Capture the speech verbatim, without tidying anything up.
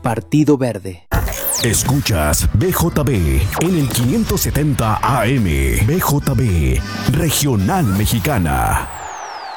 Partido Verde. Escuchas B J B en el quinientos setenta A M. B J B, Regional Mexicana.